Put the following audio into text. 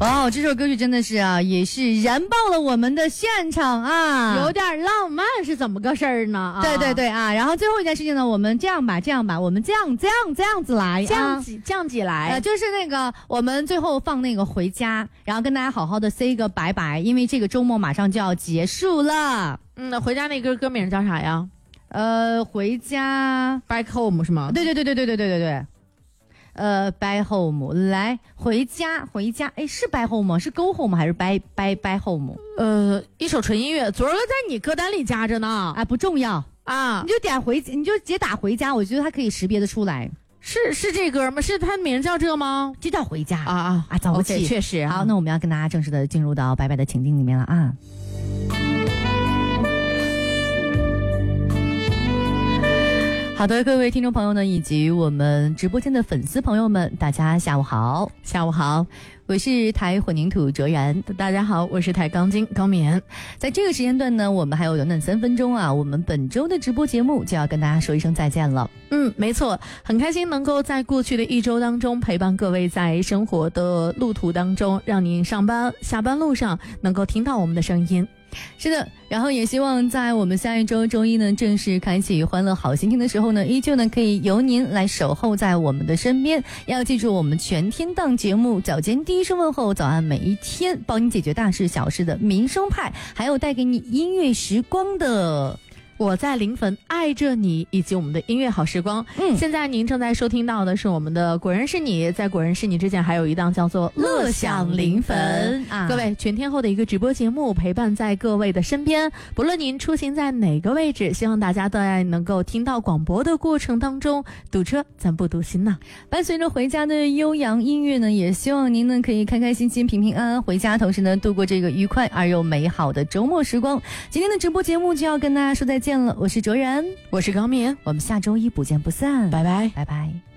哇，这首歌曲真的是啊，也是燃爆了我们的现场啊， 有点浪漫是怎么个事儿呢？ 对对对啊，然后最后一件事情呢，我们这样吧，我们这样子来， 这样子来， 就是那个我们最后放那个回家，然后跟大家好好的 say 个拜拜，因为这个周末马上就要结束了。 那回家那个歌名叫啥呀？ 回家 Back Home 是吗？ 对。back home 来回家，哎，是 back home 吗？是 go home 还是 back home？ 一首纯音乐，昨儿个在你歌单里加着呢。 不重要啊， 你就直接打回家，我觉得它可以识别的出来。 是这歌吗？是它名叫这吗？ 就叫回家啊， 早不起， 确实。 好，那我们要跟大家正式的进入到拜拜的情境里面了啊。好的，各位听众朋友呢，以及我们直播间的粉丝朋友们，大家下午好。 下午好， 我是台混凝土卓然。 大家好，我是台钢筋高棉。 在这个时间段呢，我们还有短短3分钟啊，我们本周的直播节目就要跟大家说一声再见了。 没错，很开心能够在过去的1周当中陪伴各位在生活的路途当中，让您上班下班路上能够听到我们的声音。 是的，然后也希望在我们下一周周一呢正式开启欢乐好心情的时候呢，依旧呢可以由您来守候在我们的身边。要记住我们全天档节目，早间第一声问候，早安每一天，帮你解决大事小事的民生派，还有带给你音乐时光的我在临汾爱着你，以及我们的音乐好时光。现在您正在收听到的是我们的果然是你，在果然是你之前还有一档叫做乐享临汾各位全天候的一个直播节目，陪伴在各位的身边，不论您出行在哪个位置，希望大家都能够听到广播的过程当中，堵车咱不堵心呐。 伴随着回家的悠扬音乐呢，也希望您呢可以开开心心平平安安回家，同时呢度过这个愉快而又美好的周末时光。今天的直播节目就要跟大家说再见了，我是卓然， 我是高棉， 我们下周一不见不散， 拜拜， 拜拜。